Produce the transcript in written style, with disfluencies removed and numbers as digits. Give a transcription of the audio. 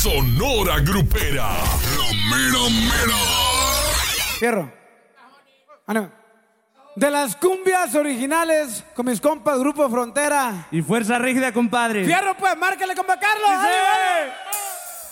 Sonora Grupera. La mera mera. Fierro. Ánimo. De las cumbias originales con mis compas Grupo Frontera. Y Fuerza Rígida, compadre. Fierro, pues, márquele, compa Carlos. ¡Sí!